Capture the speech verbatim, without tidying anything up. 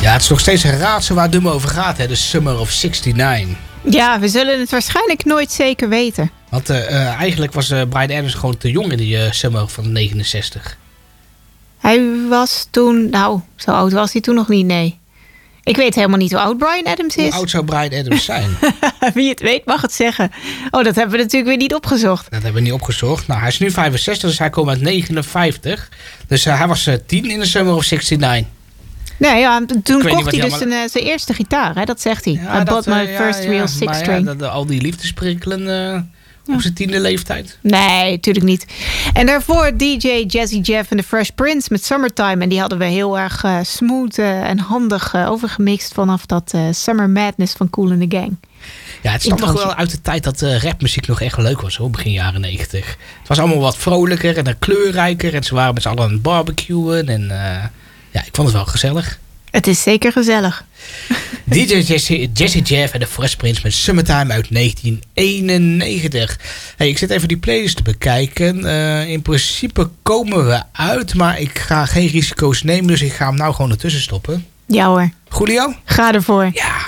Ja, het is nog steeds een raadsel waar het nummer over gaat, hè? De Summer of zestignegentig. Ja, we zullen het waarschijnlijk nooit zeker weten. Want uh, uh, eigenlijk was uh, Bryan Adams gewoon te jong in die uh, Summer van negenenzestig. Hij was toen... Nou, zo oud was hij toen nog niet, nee. Ik weet helemaal niet hoe oud Bryan Adams is. Hoe oud zou Bryan Adams zijn? Wie het weet mag het zeggen. Oh, dat hebben we natuurlijk weer niet opgezocht. Dat hebben we niet opgezocht. Nou, hij is nu vijfenzestig, dus hij komt uit negenenvijftig. Dus uh, hij was uh, tien in de Summer of zestignegentig. Nee, ja, toen kocht hij dus allemaal... een, uh, zijn eerste gitaar, hè? Dat zegt hij. Ja, I bought my uh, first ja, real ja, six string. Ja, de, de, al die liefdesprikkelen uh, ja. op zijn tiende leeftijd. Nee, natuurlijk niet. En daarvoor D J Jazzy Jeff en The Fresh Prince met Summertime. En die hadden we heel erg uh, smooth uh, en handig uh, overgemixt vanaf dat uh, Summer Madness van Kool and the Gang. Ja, het stamt nog wel uit de tijd dat uh, rapmuziek nog echt leuk was, hoor, begin jaren negentig. Het was allemaal wat vrolijker en kleurrijker. En ze waren met z'n allen aan het barbecuen. En uh, ja, ik vond het wel gezellig. Het is zeker gezellig. D J Jazzy, Jazzy Jeff en de Fresh Prince met Summertime uit negentien eenennegentig. Hey, ik zit even die playlist te bekijken. Uh, in principe komen we uit, maar ik ga geen risico's nemen. Dus ik ga hem nou gewoon ertussen stoppen. Ja hoor. Julio? Ga ervoor. Ja.